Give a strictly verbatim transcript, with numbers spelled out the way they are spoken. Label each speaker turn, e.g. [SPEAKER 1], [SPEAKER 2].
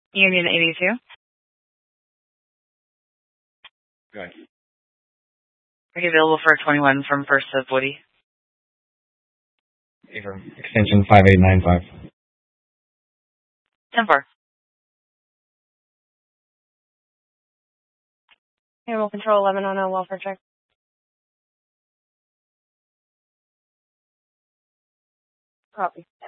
[SPEAKER 1] Union eighty-two.
[SPEAKER 2] Good.
[SPEAKER 1] Are you available for twenty-one from First of Woody?
[SPEAKER 2] Favor. Extension five eight nine five.
[SPEAKER 1] ten four.
[SPEAKER 3] Animal Control eleven on a welfare check. Copy.